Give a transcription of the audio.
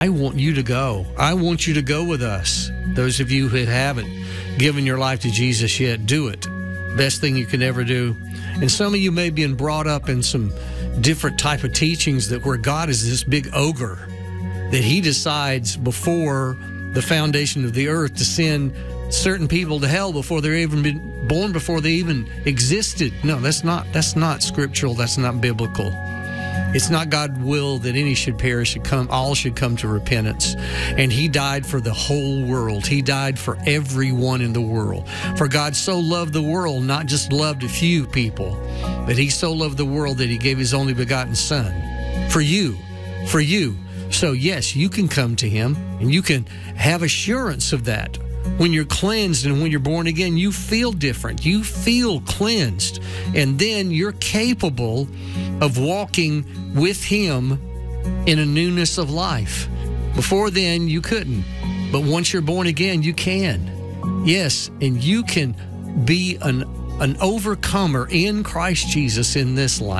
I want you to go. I want you to go with us. Those of you who haven't given your life to Jesus yet, do it. Best thing you can ever do. And some of you may be brought up in some different type of teachings that where God is this big ogre, that he decides before the foundation of the earth to send certain people to hell before they're even been born, before they even existed. No, that's not scriptural. That's not biblical. It's not God's will that any should perish, all should come to repentance. And he died for the whole world. He died for everyone in the world. For God so loved the world, not just loved a few people, but he so loved the world that he gave his only begotten Son. For you. So yes, you can come to him and you can have assurance of that. When you're cleansed and when you're born again, you feel different. You feel cleansed. And then you're capable of walking with him in a newness of life. Before then, you couldn't. But once you're born again, you can. Yes, and you can be an overcomer in Christ Jesus in this life.